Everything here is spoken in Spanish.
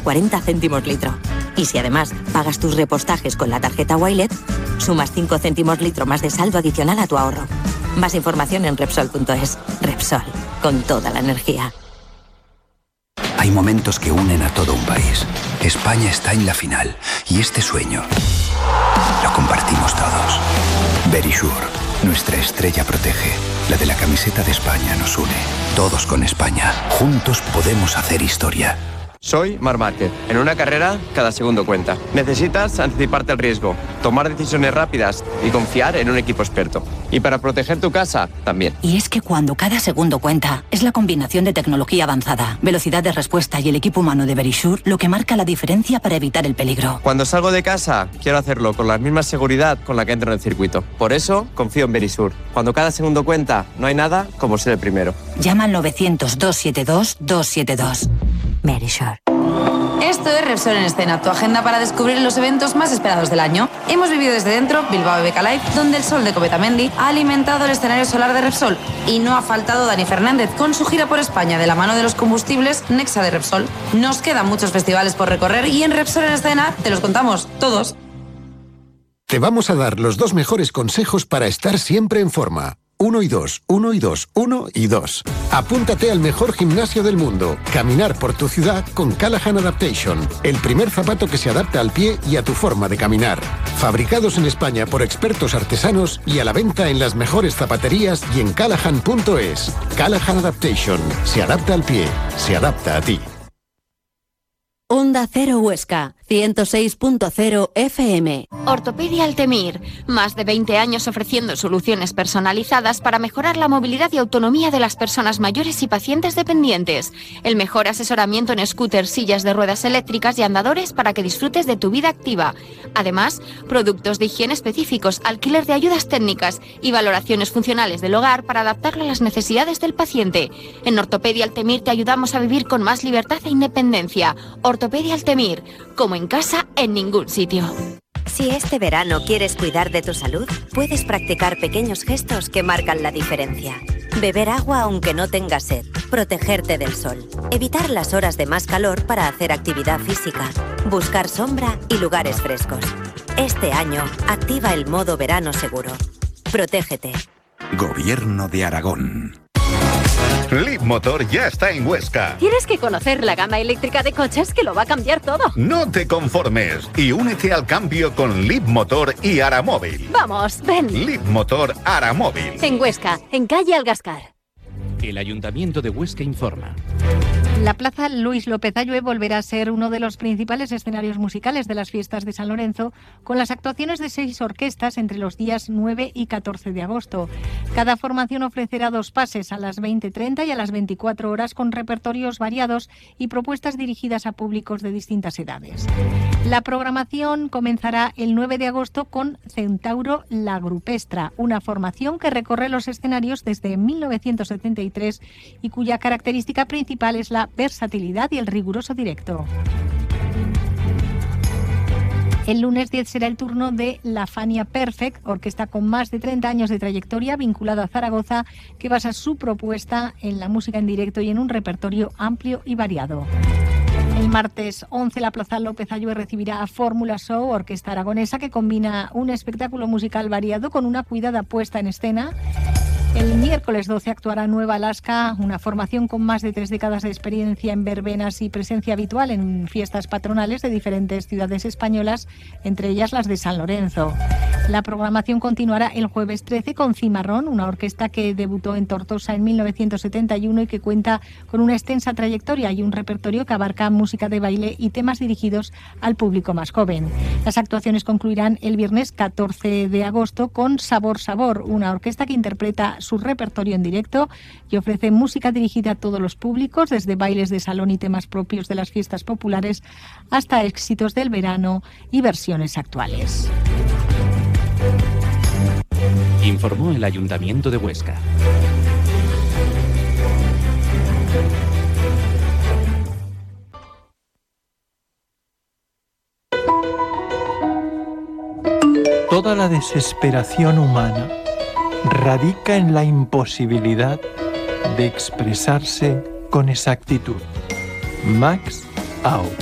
40 céntimos litro. Y si además pagas tus repostajes con la tarjeta Wilet, sumas 5 céntimos litro más de saldo adicional a tu ahorro. Más información en Repsol.es. Repsol, con toda la energía. Hay momentos que unen a todo un país. España está en la final y este sueño lo compartimos todos. Verisure, nuestra estrella protege. La de la camiseta de España nos une. Todos con España. Juntos podemos hacer historia. Soy Marc Márquez. En una carrera, cada segundo cuenta. Necesitas anticiparte al riesgo, tomar decisiones rápidas y confiar en un equipo experto. Y para proteger tu casa, también. Y es que cuando cada segundo cuenta, es la combinación de tecnología avanzada, velocidad de respuesta y el equipo humano de Verisure lo que marca la diferencia para evitar el peligro. Cuando salgo de casa, quiero hacerlo con la misma seguridad con la que entro en el circuito. Por eso, confío en Verisure. Cuando cada segundo cuenta, no hay nada como ser el primero. Llama al 900-272-272. Verisure. Esto es Repsol en Escena, tu agenda para descubrir los eventos más esperados del año. Hemos vivido desde dentro Bilbao BBK Live, donde el sol de Cometamendi ha alimentado el escenario solar de Repsol. Y no ha faltado Dani Fernández con su gira por España de la mano de los combustibles Nexa de Repsol. Nos quedan muchos festivales por recorrer y en Repsol en Escena te los contamos todos. Te vamos a dar los 2 mejores consejos para estar siempre en forma. 1 y 2, 1 y 2, 1 y 2. Apúntate al mejor gimnasio del mundo. Caminar por tu ciudad con Callahan Adaptation. El primer zapato que se adapta al pie y a tu forma de caminar. Fabricados en España por expertos artesanos y a la venta en las mejores zapaterías y en Callahan.es. Callahan Adaptation. Se adapta al pie. Se adapta a ti. Onda Cero Huesca, 106.0 FM. Ortopedia Altemir. Más de 20 años ofreciendo soluciones personalizadas para mejorar la movilidad y autonomía de las personas mayores y pacientes dependientes. El mejor asesoramiento en scooters, sillas de ruedas eléctricas y andadores para que disfrutes de tu vida activa. Además, productos de higiene específicos, alquiler de ayudas técnicas y valoraciones funcionales del hogar para adaptarlo a las necesidades del paciente. En Ortopedia Altemir te ayudamos a vivir con más libertad e independencia. Ortopedia Altemir, como en casa, en ningún sitio. Si este verano quieres cuidar de tu salud, puedes practicar pequeños gestos que marcan la diferencia. Beber agua aunque no tengas sed, protegerte del sol, evitar las horas de más calor para hacer actividad física, buscar sombra y lugares frescos. Este año, activa el modo verano seguro. Protégete. Gobierno de Aragón. Leapmotor ya está en Huesca. Tienes que conocer la gama eléctrica de coches que lo va a cambiar todo. No te conformes y únete al cambio con Leapmotor y Aramóvil. Vamos, ven. Leapmotor Aramóvil. En Huesca, en calle Algascar. El Ayuntamiento de Huesca informa. La Plaza Luis López Ayue volverá a ser uno de los principales escenarios musicales de las fiestas de San Lorenzo, con las actuaciones de 6 orquestas entre los días 9 y 14 de agosto. Cada formación ofrecerá 2 pases a las 20:30 y a las 24 horas con repertorios variados y propuestas dirigidas a públicos de distintas edades. La programación comenzará el 9 de agosto con Centauro La Grupestra, una formación que recorre los escenarios desde 1973 y cuya característica principal es la versatilidad y el riguroso directo. El lunes 10 será el turno de La Fania Perfect, orquesta con más de 30 años de trayectoria vinculada a Zaragoza, que basa su propuesta en la música en directo y en un repertorio amplio y variado. El martes 11 la Plaza López Ayue recibirá a Fórmula Show, orquesta aragonesa que combina un espectáculo musical variado con una cuidada puesta en escena. El miércoles 12 actuará Nueva Alaska, una formación con más de 3 décadas de experiencia en verbenas y presencia habitual en fiestas patronales de diferentes ciudades españolas, entre ellas las de San Lorenzo. La programación continuará el jueves 13 con Cimarrón, una orquesta que debutó en Tortosa en 1971 y que cuenta con una extensa trayectoria y un repertorio que abarca música de baile y temas dirigidos al público más joven. Las actuaciones concluirán el viernes 14 de agosto con Sabor Sabor, una orquesta que interpreta su repertorio en directo y ofrece música dirigida a todos los públicos, desde bailes de salón y temas propios de las fiestas populares hasta éxitos del verano y versiones actuales. Informó el Ayuntamiento de Huesca. Toda la desesperación humana radica en la imposibilidad de expresarse con exactitud. Max Au.